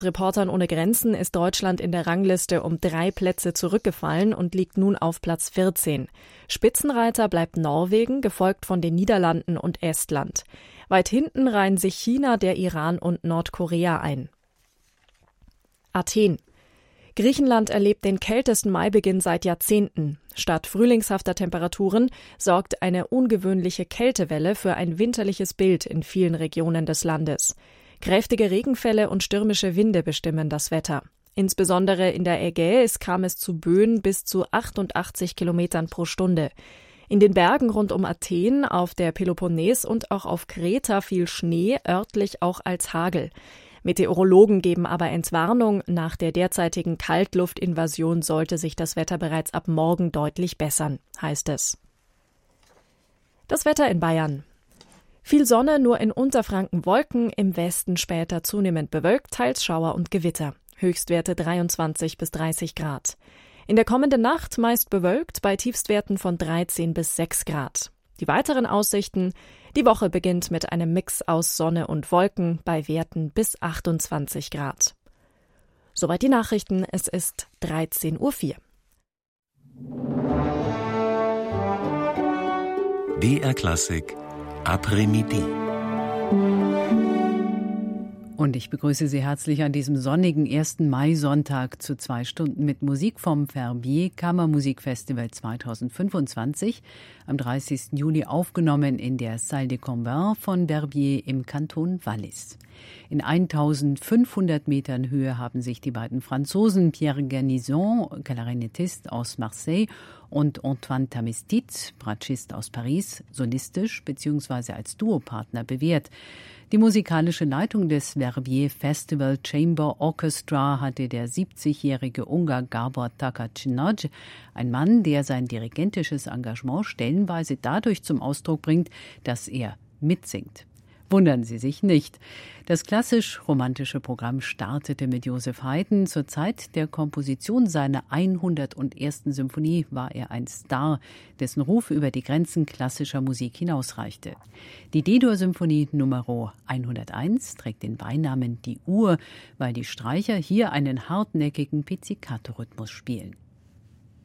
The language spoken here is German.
Reportern ohne Grenzen ist Deutschland in der Rangliste um 3 Plätze zurückgefallen und liegt nun auf Platz 14. Spitzenreiter bleibt Norwegen, gefolgt von den Niederlanden und Estland. Weit hinten reihen sich China, der Iran und Nordkorea ein. Athen. Griechenland erlebt den kältesten Maibeginn seit Jahrzehnten. Statt frühlingshafter Temperaturen sorgt eine ungewöhnliche Kältewelle für ein winterliches Bild in vielen Regionen des Landes. Kräftige Regenfälle und stürmische Winde bestimmen das Wetter. Insbesondere in der Ägäis kam es zu Böen bis zu 88 Kilometern pro Stunde. In den Bergen rund um Athen, auf der Peloponnes und auch auf Kreta fiel Schnee, örtlich auch als Hagel. Meteorologen geben aber Entwarnung, nach der derzeitigen Kaltluftinvasion sollte sich das Wetter bereits ab morgen deutlich bessern, heißt es. Das Wetter in Bayern. Viel Sonne, nur in Unterfranken Wolken, im Westen später zunehmend bewölkt, teils Schauer und Gewitter. Höchstwerte 23 bis 30 Grad. In der kommenden Nacht meist bewölkt, bei Tiefstwerten von 13 bis 6 Grad. Die weiteren Aussichten: Die Woche beginnt mit einem Mix aus Sonne und Wolken bei Werten bis 28 Grad. Soweit die Nachrichten, es ist 13:04 Uhr. BR Klassik Après-Midi. Und ich begrüße Sie herzlich an diesem sonnigen 1. Mai-Sonntag zu 2 Stunden mit Musik vom Verbier Kammermusikfestival 2025, am 30. Juli aufgenommen in der Salle des Convents von Verbier im Kanton Wallis. In 1500 Metern Höhe haben sich die beiden Franzosen Pierre Garnison, Klarinettist aus Marseille, und Antoine Tamestit, Bratschist aus Paris, solistisch bzw. als Duopartner bewährt. Die musikalische Leitung des Verbier Festival Chamber Orchestra hatte der 70-jährige Ungar Gábor Takács, ein Mann, der sein dirigentisches Engagement stellenweise dadurch zum Ausdruck bringt, dass er mitsingt. Wundern Sie sich nicht. Das klassisch-romantische Programm startete mit Joseph Haydn. Zur Zeit der Komposition seiner 101. Symphonie war er ein Star, dessen Ruf über die Grenzen klassischer Musik hinausreichte. Die D-Dur-Symphonie Nr. 101 trägt den Beinamen Die Uhr, weil die Streicher hier einen hartnäckigen Pizzicato-Rhythmus spielen.